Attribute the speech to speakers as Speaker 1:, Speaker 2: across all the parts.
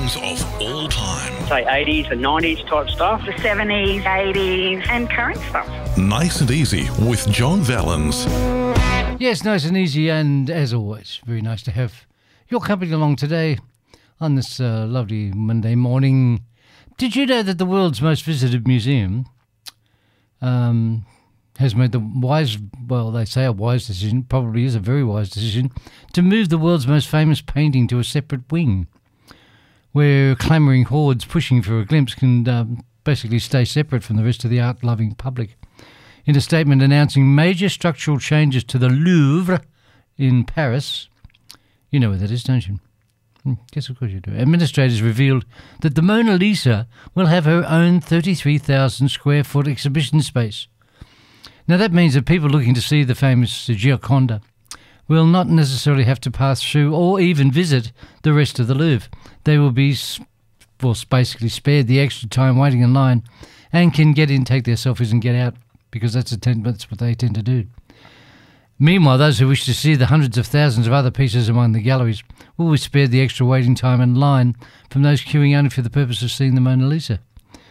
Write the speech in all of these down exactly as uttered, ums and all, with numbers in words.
Speaker 1: tunes of all time.
Speaker 2: Say eighties and nineties type stuff.
Speaker 3: The seventies, eighties and current stuff.
Speaker 1: Nice and Easy with John Vallens.
Speaker 4: Yes, nice and easy, and as always, very nice to have your company along today on this uh, lovely Monday morning. Did you know that the world's most visited museum um, has made the wise, well, they say a wise decision, probably is a very wise decision, to move the world's most famous painting to a separate wing, where clamouring hordes pushing for a glimpse can um, basically stay separate from the rest of the art-loving public. In a statement announcing major structural changes to the Louvre in Paris, you know where that is, don't you? Yes, of course you do. Administrators revealed that the Mona Lisa will have her own thirty-three thousand square foot exhibition space. Now that means that people looking to see the famous Gioconda will not necessarily have to pass through or even visit the rest of the Louvre. They will be well, basically spared the extra time waiting in line and can get in, take their selfies and get out, because that's, a ten, that's what they tend to do. Meanwhile, those who wish to see the hundreds of thousands of other pieces among the galleries will be spared the extra waiting time in line from those queuing only for the purpose of seeing the Mona Lisa.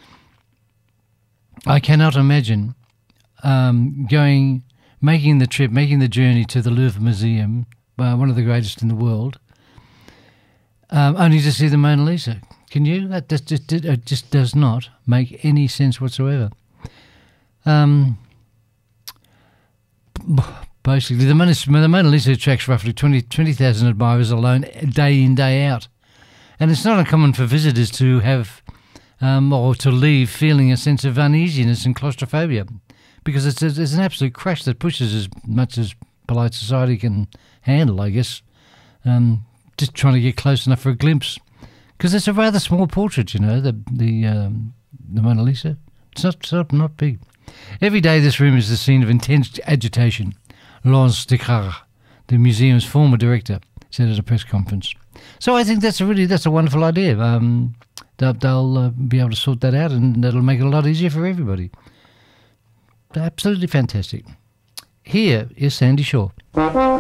Speaker 4: I cannot imagine um, going, making the trip, making the journey to the Louvre Museum, uh, one of the greatest in the world, um, only to see the Mona Lisa. Can you? That just, just, it just does not make any sense whatsoever. Um... Basically, the Mona, the Mona Lisa attracts roughly twenty thousand admirers alone, day in, day out. And it's not uncommon for visitors to have, um, or to leave feeling a sense of uneasiness and claustrophobia, because it's, a, it's an absolute crash that pushes as much as polite society can handle, I guess, um, just trying to get close enough for a glimpse. Because it's a rather small portrait, you know, the the, um, the Mona Lisa. It's not, it's not, not big. Every day this room is the scene of intense agitation. Laurence Descartes, the museum's former director, said at a press conference. So I think that's a really that's a wonderful idea. Um, they'll they'll uh, be able to sort that out, and that'll make it a lot easier for everybody. Absolutely fantastic. Here is Sandy Shaw.